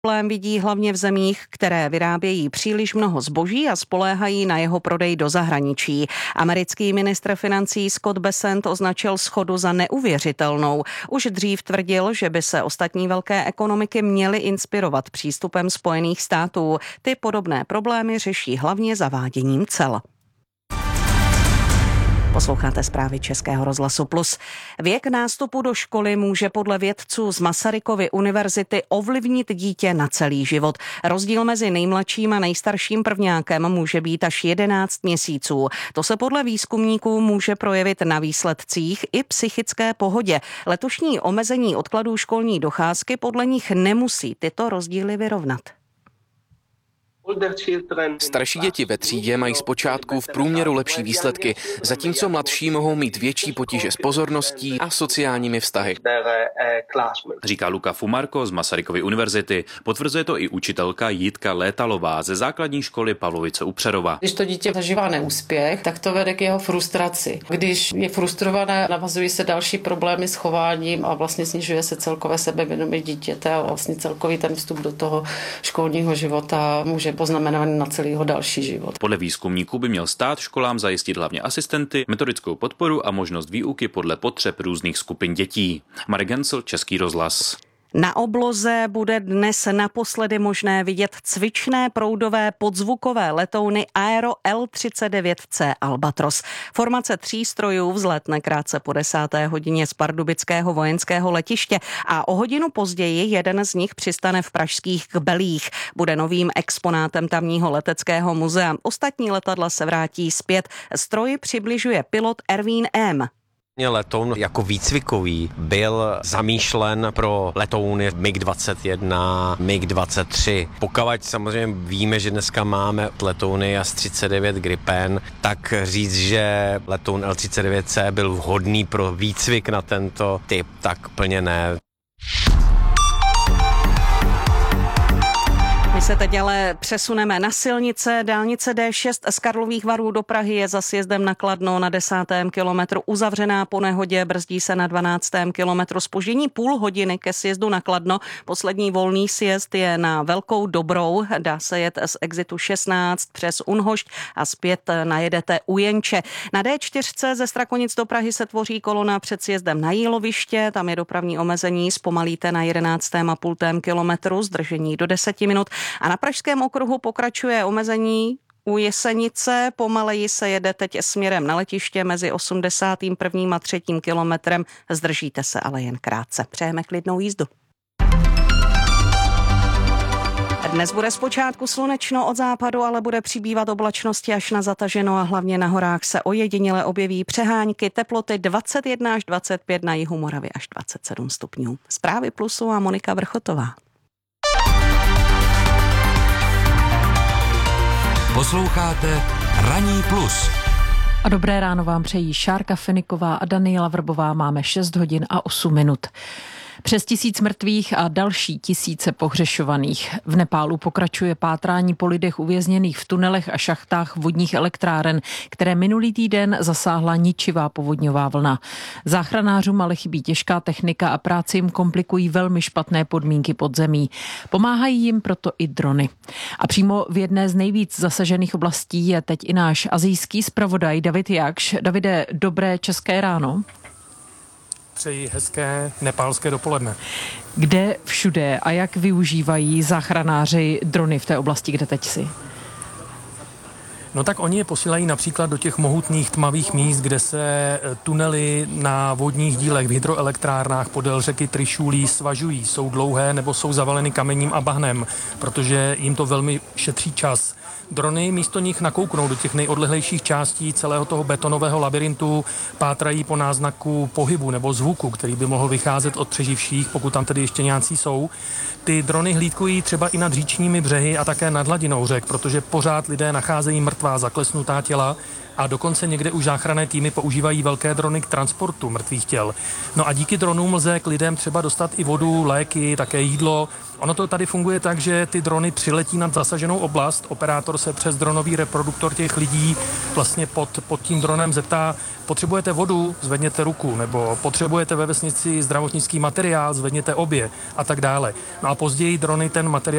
Problém vidí hlavně v zemích, které vyrábějí příliš mnoho zboží a spoléhají na jeho prodej do zahraničí. Americký ministr financí Scott Bessent označil shodu za neuvěřitelnou. Už dřív tvrdil, že by se ostatní velké ekonomiky měly inspirovat přístupem Spojených států. Ty podobné problémy řeší hlavně zaváděním cel. Posloucháte zprávy Českého rozhlasu Plus. Věk nástupu do školy může podle vědců z Masarykovy univerzity ovlivnit dítě na celý život. Rozdíl mezi nejmladším a nejstarším prvňákem může být až 11 měsíců. To se podle výzkumníků může projevit na výsledcích i psychické pohodě. Letošní omezení odkladů školní docházky podle nich nemusí tyto rozdíly vyrovnat. Starší děti ve třídě mají zpočátku v průměru lepší výsledky, zatímco mladší mohou mít větší potíže s pozorností a sociálními vztahy. Říká Luka Fumarko z Masarykovy univerzity. Potvrzuje to i učitelka Jitka Létalová ze základní školy Pavlovice u Přerova. Když to dítě zažívá neúspěch, tak to vede k jeho frustraci. Když je frustrované, navazují se další problémy s chováním a vlastně snižuje se celkové sebevědomí dítěte a vlastně celkový ten vstup do toho školního života může poznamenat na celý jeho další život. Podle výzkumníků by měl stát školám zajistit hlavně asistenty, metodickou podporu a možnost výuky podle potřeb různých skupin dětí. Marek Gencl, Český rozhlas. Na obloze bude dnes naposledy možné vidět cvičné proudové podzvukové letouny Aero L-39C Albatros. Formace 3 strojů vzlétne krátce po 10. hodině z pardubického vojenského letiště a o hodinu později jeden z nich přistane v pražských Kbelích. Bude novým exponátem tamního leteckého muzea. Ostatní letadla se vrátí zpět. Stroj přibližuje pilot Ervín M. Letoun jako výcvikový byl zamýšlen pro letouny MiG-21, MiG-23. Pokud samozřejmě víme, že dneska máme letouny Jas-39 Gripen, tak říct, že letoun L-39C byl vhodný pro výcvik na tento typ, tak plně ne. My se teď ale přesuneme na silnice. Dálnice D6 z Karlových Varů do Prahy je za sjezdem na Kladno na 10. kilometru uzavřená po nehodě, brzdí se na 12. kilometru. Zpoždění půl hodiny ke sjezdu na Kladno. Poslední volný sjezd je na Velkou Dobrou. Dá se jet z exitu 16 přes Unhošť a zpět najedete u Jenče. Na D4 ze Strakonic do Prahy se tvoří kolona před sjezdem na Jíloviště. Tam je dopravní omezení, zpomalíte na 11,5 kilometru, zdržení do 10 minut. A na Pražském okruhu pokračuje omezení u Jesenice. Pomaleji se jede teď směrem na letiště mezi 81. a 3. kilometrem. Zdržíte se ale jen krátce. Přejeme klidnou jízdu. Dnes bude zpočátku slunečno od západu, ale bude přibývat oblačnosti až na zataženo a hlavně na horách se ojediněle objeví přehánky, teploty 21 až 25, na jihu Moravy až 27 stupňů. Zprávy Plusu a Monika Vrchotová. Posloucháte Ranní plus. A dobré ráno vám přejí Šárka Feniková a Daniela Vrbová. Máme 6 hodin a 8 minut. Přes 1000 mrtvých a další tisíce pohřešovaných. V Nepálu pokračuje pátrání po lidech uvězněných v tunelech a šachtách vodních elektráren, které minulý týden zasáhla ničivá povodňová vlna. Záchranářům ale chybí těžká technika a práci jim komplikují velmi špatné podmínky podzemí. Pomáhají jim proto i drony. A přímo v jedné z nejvíc zasažených oblastí je teď i náš asijský zpravodaj David Jakš. Davide, dobré české ráno. Přeji hezké nepálské dopoledne. Kde všude a jak využívají záchranáři drony v té oblasti, kde teď jsi? No tak oni je posílají například do těch mohutných tmavých míst, kde se tunely na vodních dílech v hydroelektrárnách podél řeky Trišulí svažují. Jsou dlouhé nebo jsou zavaleny kamením a bahnem, protože jim to velmi šetří čas. Drony místo nich nakouknou do těch nejodlehlejších částí celého toho betonového labirintu, pátrají po náznaku pohybu nebo zvuku, který by mohl vycházet od přeživších, pokud tam tedy ještě nějací jsou. Ty drony hlídkují třeba i nad říčními břehy a také nad hladinou řek, protože pořád lidé nacházejí mrtvá zaklesnutá těla a dokonce někde už záchranné týmy používají velké drony k transportu mrtvých těl. No a díky dronům lze k lidem třeba dostat i vodu, léky, také jídlo. Ono to tady funguje tak, že ty drony přiletí nad zasaženou oblast, operátor se přes dronový reproduktor těch lidí vlastně pod tím dronem zeptá, potřebujete vodu, zvedněte ruku, nebo potřebujete ve vesnici zdravotnický materiál, zvedněte obě a tak dále. No a později drony ten materiál